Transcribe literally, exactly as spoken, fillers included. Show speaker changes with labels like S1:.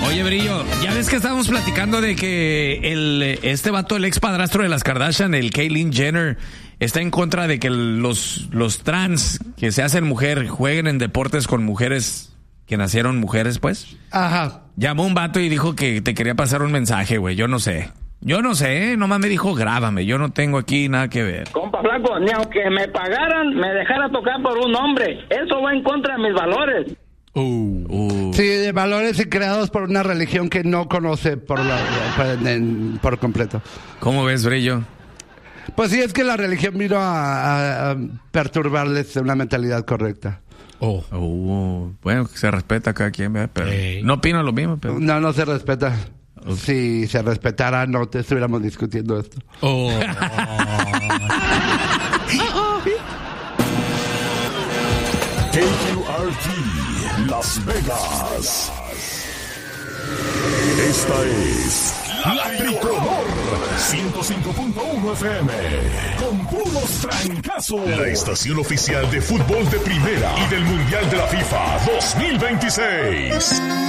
S1: Oye, Brillo, ya ves que estábamos platicando de que el este vato, el ex padrastro de las Kardashian, el Caitlyn Jenner, está en contra de que los, los trans que se hacen mujer jueguen en deportes con mujeres que nacieron mujeres, pues.
S2: Ajá.
S1: Llamó un vato y dijo que te quería pasar un mensaje, güey. Yo no sé. Yo no sé, ¿eh? Nomás me dijo, grábame. Yo no tengo aquí nada que ver.
S3: Compa Flaco, ni aunque me pagaran, me dejara tocar por un hombre. Eso va en contra de mis valores.
S1: Uh, uh.
S2: Sí, de valores creados por una religión que no conoce por, la, por, en, por completo.
S1: ¿Cómo ves, Brillo?
S2: Pues sí, es que la religión vino a, a, a perturbarles una mentalidad correcta.
S1: Oh. Uh, bueno, se respeta a cada quien, ¿verdad? Pero hey. No opino lo mismo. Pero...
S2: No, no se respeta. Okay. Si se respetara, no te estuviéramos discutiendo esto.
S1: Oh.
S4: K Q R T, Las Vegas. Esta es La Tricolor ciento cinco punto uno F M con puros trancazos. La estación oficial de fútbol de primera y del Mundial de la FIFA dos mil veintiséis.